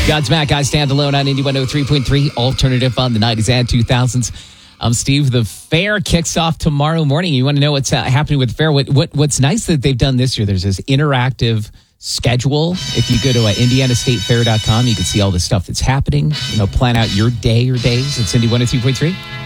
Godsmack, I Stand Alone on Indy 103.3, alternative on the 90s and 2000s. I'm Steve. The fair kicks off tomorrow morning. You want to know what's happening with the fair? What's nice that they've done this year, there's this interactive schedule. If you go to indianastatefair.com, you can see all the stuff that's happening. Plan out your day or days. It's Indy 103.3.